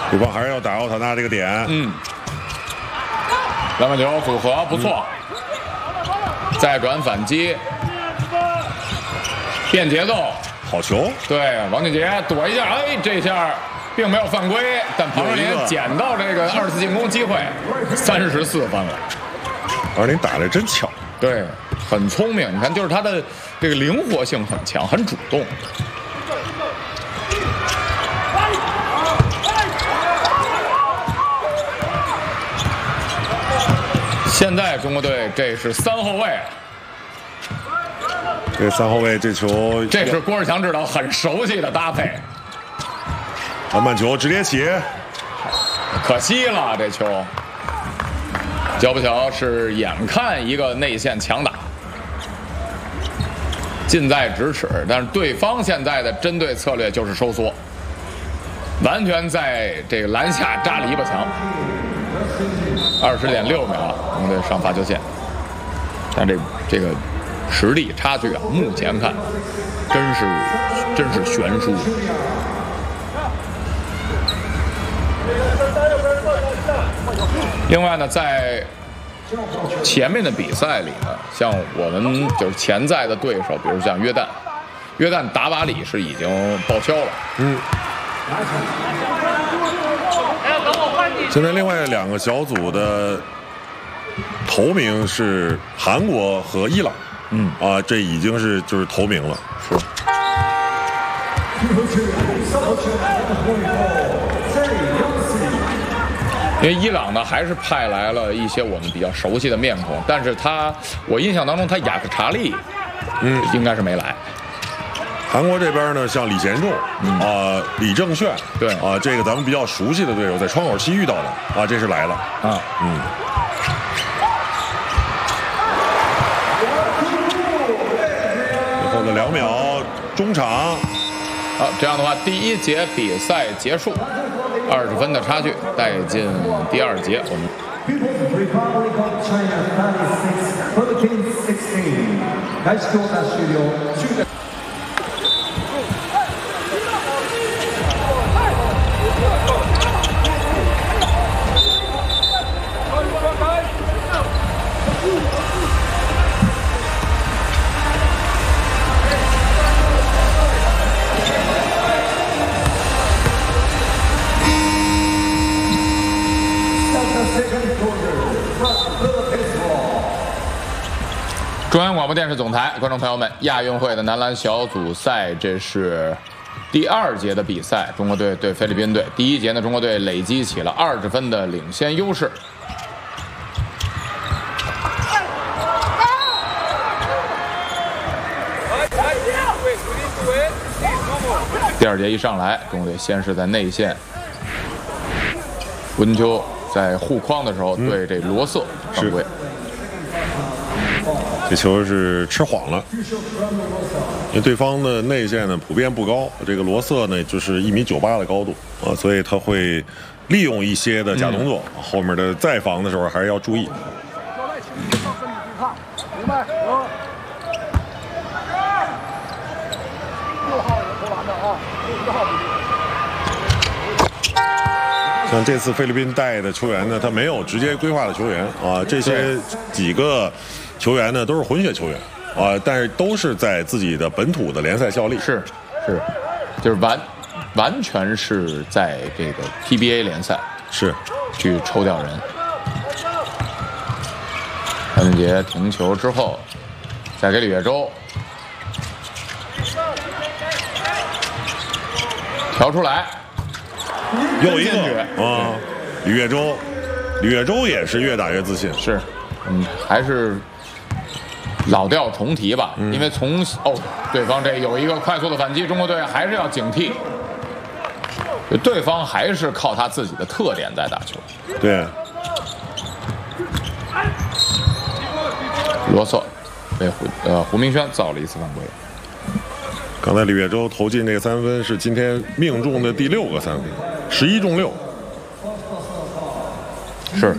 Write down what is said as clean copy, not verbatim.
对方还是要打奥塔纳这个点。 篮板球组合不错，再转反击，变节奏， 好球。 对，王俊杰躲一下，哎，这下并没有犯规，但庞志林捡到这个2次进攻机会，34分了。 庞志林打得真巧， 对，很聪明。你看，就是他的这个灵活性很强，很主动。现在中国队这是3后卫， 这3后卫这球， 这是郭士强指导很熟悉的搭配。 篮板球直接起， 可惜了这球。焦不巧是眼看一个内线强打，近在咫尺，但是对方现在的针对策略就是收缩，完全在这个篮下扎篱笆墙。20.6秒，中国队上罚球线，但这个实力差距啊，目前看真是悬殊。另外呢，在前面的比赛里呢，像我们就是潜在的对手，比如像约旦达瓦里是已经报销了。 现在另外2个小组的头名是韩国和伊朗。这已经是就是头名了。 是。因为伊朗呢还是派来了一些我们比较熟悉的面孔，但是我印象当中他雅克查利，应该是没来。 韩国这边呢，像李贤仲，李正炫， 对这个咱们比较熟悉的队友，在窗口期遇到的，这是来了。最后的2秒，中场。 好，这样的话，第1节比赛结束，20分的差距带进第2节。我们。中央广播电视总台，观众朋友们，亚运会的男篮小组赛，这是第2节的比赛，中国队对菲律宾队。第1节呢，中国队累积起了20分的领先优势。第2节一上来，中国队先是在内线，温秋在护框的时候对这罗瑟犯规。 这球是吃晃了，因为对方的内线呢普遍不高，这个罗瑟呢就是1.98米的高度所以他会利用一些的假动作，后面的再防的时候还是要注意。像这次菲律宾带的球员呢，他没有直接规划的球员这些几个球员呢都是混血球员但是都是在自己的本土的联赛效力。 是，就是完全是在这个 PBA 联赛是去抽调人。张俊杰停球之后，再给李月洲调出来， 又一个李月洲也是越打越自信。 是，还是老调重提吧，因为对方这有一个快速的反击，中国队还是要警惕，对方还是靠他自己的特点在打球。 对， 罗瑟被胡明轩造了1次犯规。 刚才李月洲投进这个3分是今天命中的第6个3分，11中6。 是。